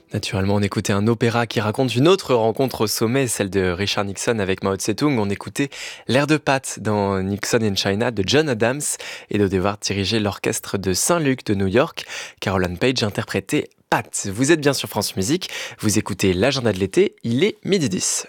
Naturellement, on écoutait un opéra qui raconte une autre rencontre au sommet, celle de Richard Nixon avec Mao Tse-tung. On écoutait L'air de Pat dans Nixon in China de John Adams et de devoir diriger l'orchestre de Saint-Luc de New York. Caroline Page interprétait Pat. Vous êtes bien sur France Musique, vous écoutez l'agenda de l'été, il est 12h10.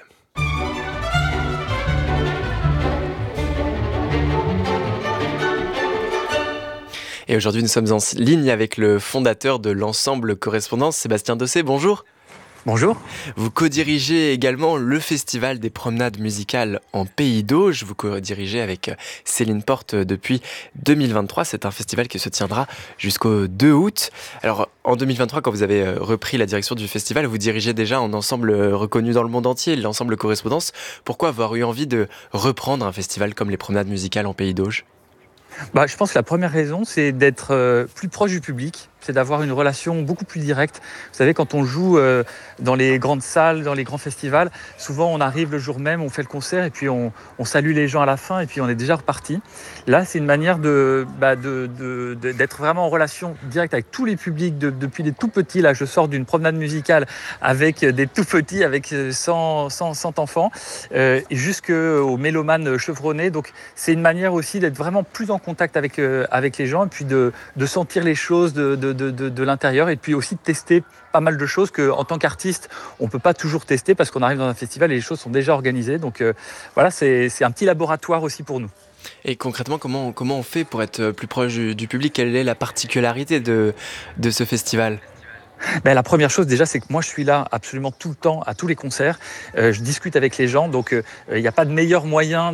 Et aujourd'hui, nous sommes en ligne avec le fondateur de l'ensemble Correspondance, Sébastien Dossé. Bonjour. Bonjour. Vous co-dirigez également le Festival des promenades musicales en Pays d'Auge. Vous co-dirigez avec Céline Porte depuis 2023. C'est un festival qui se tiendra jusqu'au 2 août. Alors, en 2023, quand vous avez repris la direction du festival, vous dirigez déjà un ensemble reconnu dans le monde entier, l'ensemble Correspondance. Pourquoi avoir eu envie de reprendre un festival comme les promenades musicales en Pays d'Auge ? Je pense que la première raison, c'est d'être plus proche du public, c'est d'avoir une relation beaucoup plus directe. Vous savez, quand on joue dans les grandes salles, dans les grands festivals, souvent on arrive le jour même, on fait le concert et puis on salue les gens à la fin et puis on est déjà reparti. Là, c'est une manière d'être vraiment en relation directe avec tous les publics, depuis les tout petits. Là, je sors d'une promenade musicale avec des tout petits, avec 100 enfants, et jusqu'aux mélomanes chevronnés. Donc, c'est une manière aussi d'être vraiment plus en contact avec les gens et puis de sentir les choses de l'intérieur et puis aussi de tester pas mal de choses qu'en tant qu'artiste, on ne peut pas toujours tester parce qu'on arrive dans un festival et les choses sont déjà organisées. Donc voilà, c'est un petit laboratoire aussi pour nous. Et concrètement, comment on fait pour être plus proche du public ? Quelle est la particularité de ce festival ? La première chose déjà, c'est que moi je suis là absolument tout le temps à tous les concerts. Je discute avec les gens, donc il n'y a pas de meilleur moyen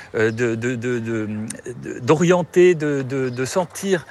d'orienter, de sentir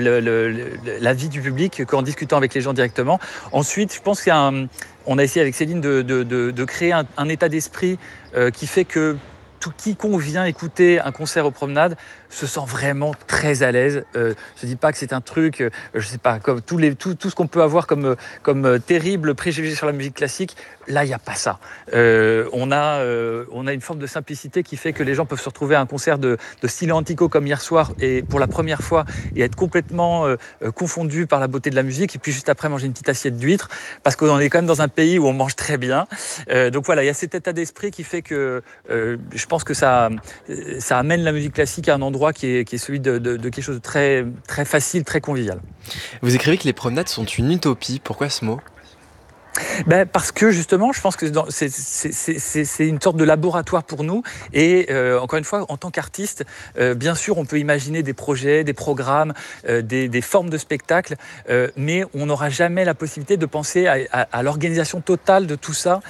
la vie du public qu'en discutant avec les gens directement. Ensuite, je pense on a essayé avec Céline de créer un état d'esprit qui fait que quiconque vient écouter un concert aux promenades se sent vraiment très à l'aise. Se dit pas que c'est un truc, je sais pas, comme tout ce qu'on peut avoir comme terrible préjugé sur la musique classique. Là, il n'y a pas ça. On a une forme de simplicité qui fait que les gens peuvent se retrouver à un concert de style antico comme hier soir et pour la première fois et être complètement confondus par la beauté de la musique et puis juste après manger une petite assiette d'huîtres parce qu'on est quand même dans un pays où on mange très bien. Donc voilà, il y a cet état d'esprit qui fait que je pense que ça amène la musique classique à un endroit qui est celui de quelque chose de très, très facile, très convivial. Vous écrivez que les promenades sont une utopie. Pourquoi ce mot ? Parce que justement, je pense que c'est une sorte de laboratoire pour nous. Et encore une fois, en tant qu'artiste, bien sûr, on peut imaginer des projets, des programmes, des formes de spectacles, mais on n'aura jamais la possibilité de penser à l'organisation totale de tout ça,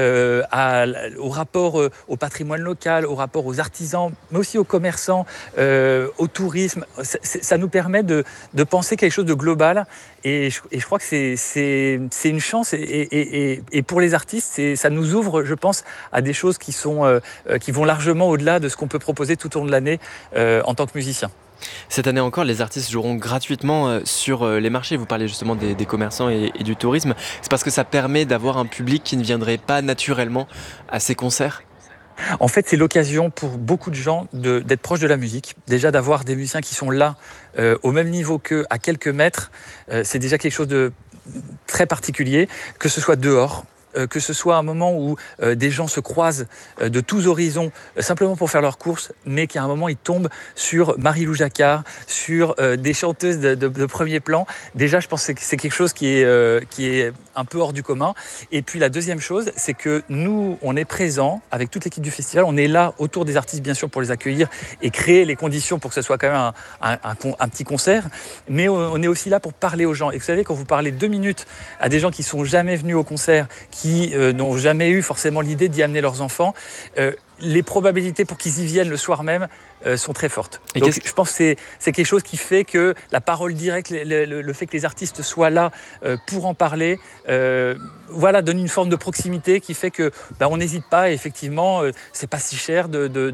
au rapport au patrimoine local, au rapport aux artisans, mais aussi aux commerçants, au tourisme. Ça nous permet de penser quelque chose de global. Et je crois que c'est une chance et pour les artistes, ça nous ouvre, je pense, à des choses qui vont largement au-delà de ce qu'on peut proposer tout au long de l'année en tant que musicien. Cette année encore, les artistes joueront gratuitement sur les marchés. Vous parlez justement des commerçants et du tourisme. C'est parce que ça permet d'avoir un public qui ne viendrait pas naturellement à ces concerts ? En fait, c'est l'occasion pour beaucoup de gens d'être proche de la musique. Déjà, d'avoir des musiciens qui sont là, au même niveau qu'eux, à quelques mètres, c'est déjà quelque chose de très particulier, que ce soit dehors, que ce soit un moment où des gens se croisent de tous horizons simplement pour faire leurs courses, mais qu'à un moment ils tombent sur Marie-Lou Jacquard, sur des chanteuses de premier plan. Déjà, je pense que c'est quelque chose qui est un peu hors du commun. Et puis la deuxième chose, c'est que nous, on est présents avec toute l'équipe du festival. On est là autour des artistes, bien sûr, pour les accueillir et créer les conditions pour que ce soit quand même un petit concert. Mais on est aussi là pour parler aux gens. Et vous savez, quand vous parlez 2 minutes à des gens qui sont jamais venus au concert, qui n'ont jamais eu forcément l'idée d'y amener leurs enfants, les probabilités pour qu'ils y viennent le soir même sont très fortes. Donc je pense que c'est quelque chose qui fait que la parole directe, le fait que les artistes soient là pour en parler, donne une forme de proximité qui fait que on n'hésite pas. Et effectivement, c'est pas si cher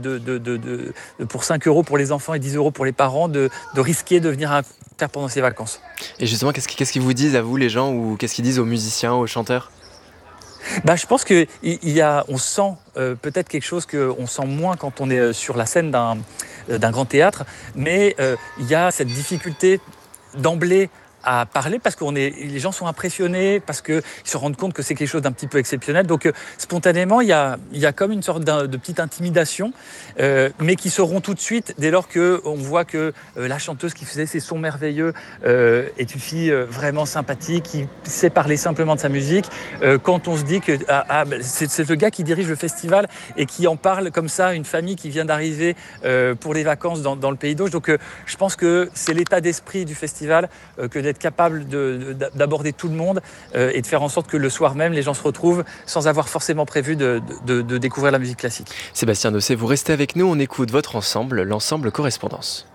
pour 5 € pour les enfants et 10 € pour les parents de risquer de venir faire pendant ces vacances. Et justement, qu'est-ce qu'ils vous disent à vous les gens ou qu'est-ce qu'ils disent aux musiciens, aux chanteurs ? Je pense on sent peut-être quelque chose qu'on sent moins quand on est sur la scène d'un grand théâtre, mais il y a cette difficulté d'emblée à parler parce que les gens sont impressionnés, parce qu'ils se rendent compte que c'est quelque chose d'un petit peu exceptionnel. Donc spontanément, il y a comme une sorte de petite intimidation, mais qui se rompt tout de suite dès lors qu'on voit que la chanteuse qui faisait ces sons merveilleux est une fille vraiment sympathique, qui sait parler simplement de sa musique. Quand on se dit que c'est le gars qui dirige le festival et qui en parle comme ça, une famille qui vient d'arriver pour les vacances dans le Pays d'Auge. Donc je pense que c'est l'état d'esprit du festival que d'être capable d'aborder tout le monde et de faire en sorte que le soir même, les gens se retrouvent sans avoir forcément prévu de découvrir la musique classique. Sébastien Dosset, vous restez avec nous, on écoute votre ensemble, l'ensemble Correspondance.